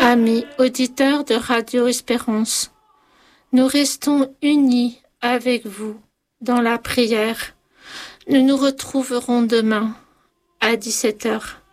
Amis auditeurs de Radio Espérance, nous restons unis avec vous dans la prière. Nous nous retrouverons demain à 17h.